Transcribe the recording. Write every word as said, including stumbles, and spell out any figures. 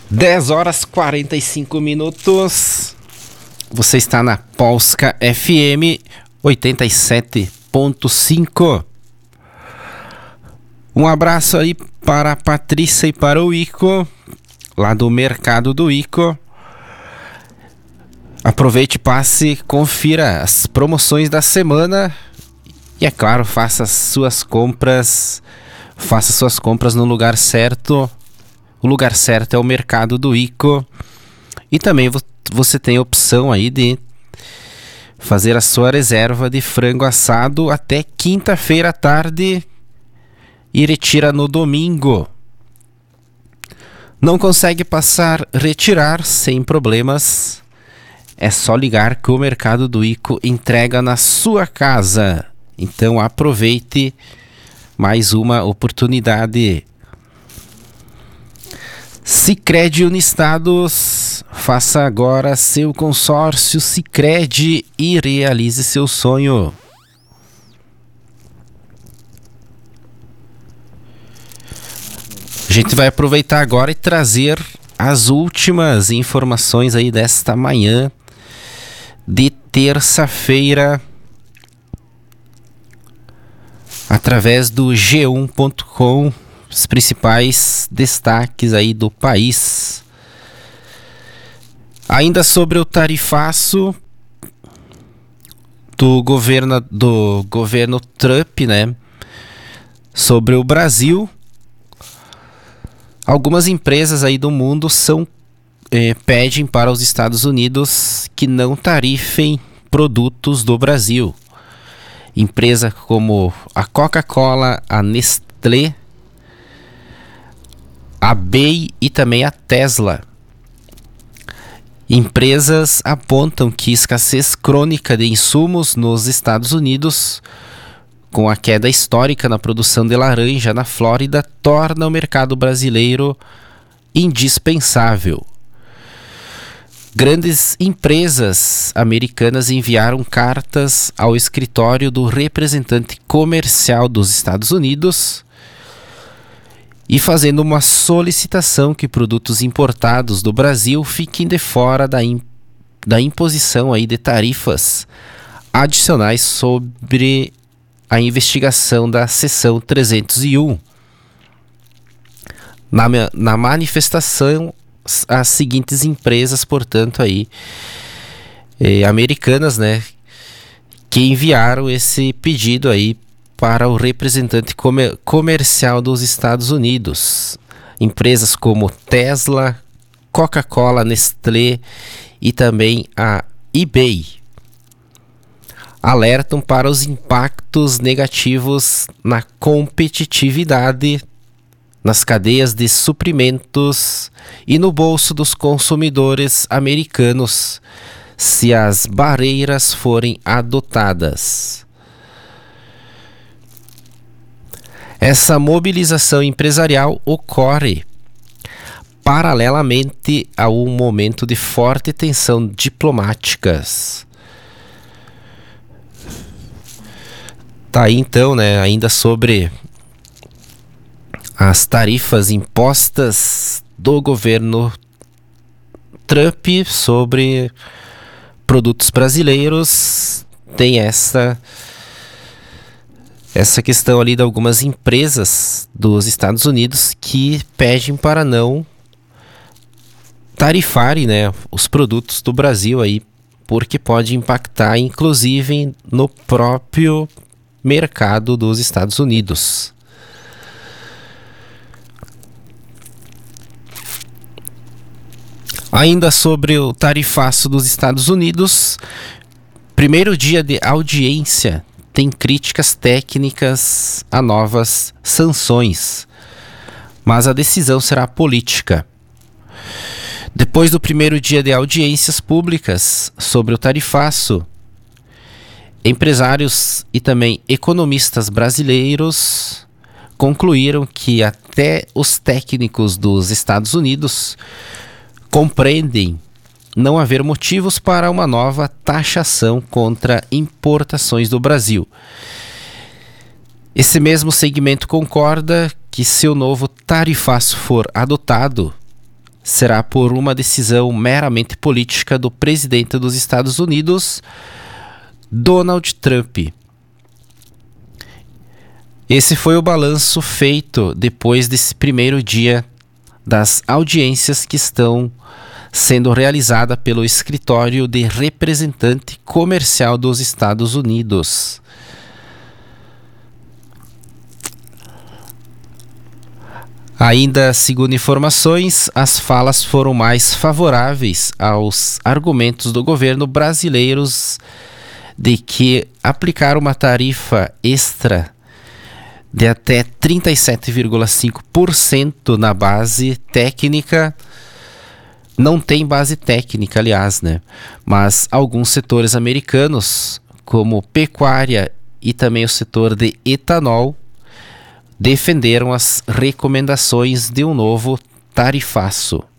dez horas e quarenta e cinco minutos. Você está na Polska F M oitenta e sete ponto cinco. Um abraço aí para a Patrícia e para o Ico, lá do Mercado do Ico. Aproveite, passe, confira as promoções da semana e, é claro, faça as suas compras, faça suas compras no lugar certo. O lugar certo é o Mercado do Ico. E também você tem a opção aí de fazer a sua reserva de frango assado até quinta-feira à tarde e retira no domingo. Não consegue passar, retirar sem problemas. É só ligar que o Mercado do Ico entrega na sua casa. Então aproveite mais uma oportunidade. Sicredi Unistados, faça agora seu consórcio Sicredi e realize seu sonho. A gente vai aproveitar agora e trazer as últimas informações aí desta manhã de terça-feira através do G um ponto com. Os principais destaques aí do país. Ainda sobre o tarifaço do governo, do governo Trump, né? Sobre o Brasil. Algumas empresas aí do mundo são, eh, pedem para os Estados Unidos que não tarifem produtos do Brasil. Empresas como a Coca-Cola, a Nestlé, a B E I e também a Tesla. Empresas apontam que escassez crônica de insumos nos Estados Unidos, com a queda histórica na produção de laranja na Flórida, torna o mercado brasileiro indispensável. Grandes empresas americanas enviaram cartas ao escritório do representante comercial dos Estados Unidos e fazendo uma solicitação que produtos importados do Brasil fiquem de fora da, in, da imposição aí de tarifas adicionais sobre a investigação da seção trezentos e um. Na, na manifestação, as seguintes empresas, portanto, aí, eh, americanas, né, que enviaram esse pedido aí para o representante comer- comercial dos Estados Unidos. Empresas como Tesla, Coca-Cola, Nestlé e também a eBay alertam para os impactos negativos na competitividade, nas cadeias de suprimentos e no bolso dos consumidores americanos se as barreiras forem adotadas. Essa mobilização empresarial ocorre paralelamente a um momento de forte tensão diplomáticas. Tá aí então, né, ainda sobre as tarifas impostas do governo Trump sobre produtos brasileiros, tem essa essa questão ali de algumas empresas dos Estados Unidos que pedem para não tarifarem, né, os produtos do Brasil aí, porque pode impactar inclusive no próprio mercado dos Estados Unidos. Ainda sobre o tarifaço dos Estados Unidos, primeiro dia de audiência tem críticas técnicas a novas sanções, mas a decisão será política. Depois do primeiro dia de audiências públicas sobre o tarifaço, empresários e também economistas brasileiros concluíram que até os técnicos dos Estados Unidos compreendem não haver motivos para uma nova taxação contra importações do Brasil. Esse mesmo segmento concorda que se o novo tarifaço for adotado, será por uma decisão meramente política do presidente dos Estados Unidos, Donald Trump. Esse foi o balanço feito depois desse primeiro dia das audiências que estão sendo realizadas pelo Escritório de Representante Comercial dos Estados Unidos. Ainda segundo informações, as falas foram mais favoráveis aos argumentos do governo brasileiros de que aplicar uma tarifa extra de até trinta e sete vírgula cinco por cento na base técnica, não tem base técnica, aliás, né? Mas alguns setores americanos, como pecuária e também o setor de etanol, defenderam as recomendações de um novo tarifaço.